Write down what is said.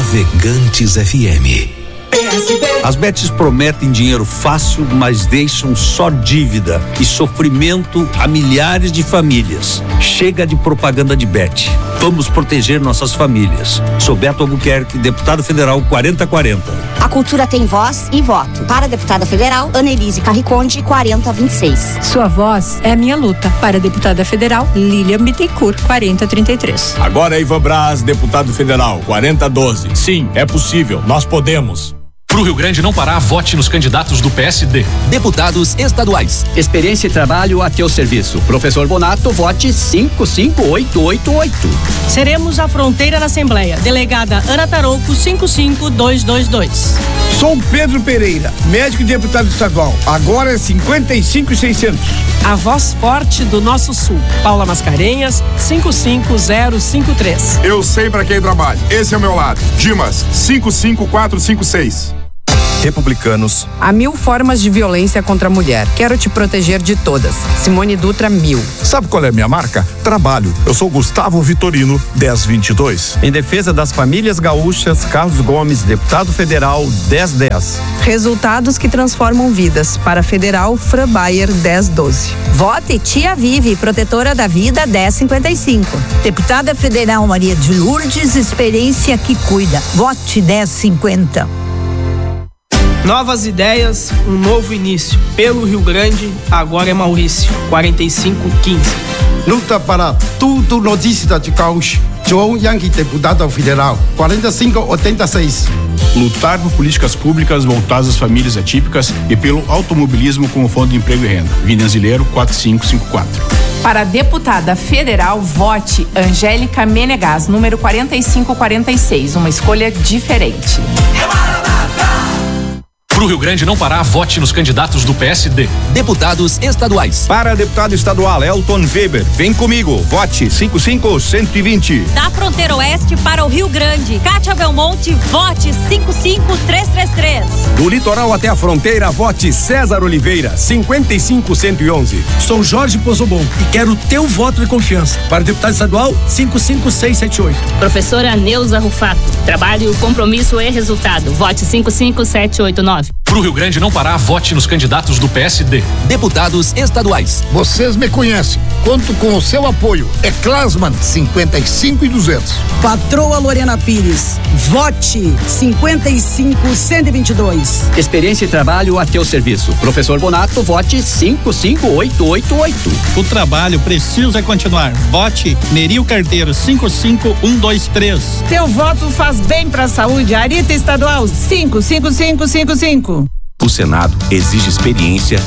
Navegantes FM. As bets prometem dinheiro fácil, mas deixam só dívida e sofrimento a milhares de famílias. Chega de propaganda de bet. Vamos proteger nossas famílias. Sou Beto Albuquerque, deputado federal 4040. A cultura tem voz e voto. Para a deputada federal, Annelise Carriconde, 4026. Sua voz é a minha luta. Para a deputada federal, Lilian Bittencourt, 4033. Agora é Ivan Braz, deputado federal, 4012. Sim, é possível, nós podemos. Pro Rio Grande não parar, vote nos candidatos do PSD. Deputados estaduais. Experiência e trabalho a teu serviço. Professor Bonato, vote 55888. Seremos a fronteira na Assembleia. Delegada Ana Tarouco, 55222. Sou Pedro Pereira, médico e deputado estadual. Agora é 55600. A voz forte do nosso sul. Paula Mascarenhas, 55053. Eu sei pra quem trabalho. Esse é o meu lado. Dimas, 55456. Republicanos. Há 1000 formas de violência contra a mulher. Quero te proteger de todas. Simone Dutra, 1000. Sabe qual é a minha marca? Trabalho. Eu sou Gustavo Vitorino, 1022. Em defesa das famílias gaúchas, Carlos Gomes, deputado federal, 1010. Resultados que transformam vidas. Para federal, Fran Bayer, 1012. Vote Tia Vive, protetora da vida, 1055. Deputada federal Maria de Lourdes, experiência que cuida. Vote 1050. Novas ideias, um novo início. Pelo Rio Grande, agora é Maurício, 4515. Luta para tudo notícia de Gaúcho. João Yankee, deputado federal, 4586. Lutar por políticas públicas voltadas às famílias atípicas e pelo automobilismo com o Fundo de Emprego e Renda. Vinanzileiro, 4554. Para deputada federal, vote Angélica Menegas, número 4546. Uma escolha diferente. Pro Rio Grande não parar, vote nos candidatos do PSD. Deputados estaduais. Para deputado estadual, Elton Weber, vem comigo, vote 55120. Da fronteira oeste para o Rio Grande, Cátia Belmonte, vote 55333. Do litoral até a fronteira, vote César Oliveira, 55111. Sou Jorge Pozobon e quero o teu voto de confiança. Para deputado estadual, 55678. Professora Neuza Rufato, trabalho, compromisso e resultado. Vote 55789. Pro Rio Grande não parar, vote nos candidatos do PSD. Deputados estaduais. Vocês me conhecem. Conto com o seu apoio. É Klasman, 55,200. Patroa Lorena Pires. Vote 55122. Experiência e trabalho a teu serviço. Professor Bonato, vote 55888. O trabalho precisa continuar. Vote Neril Carteiro, 55123. Teu voto faz bem pra saúde. Arita Estadual, 55555. O Senado exige experiência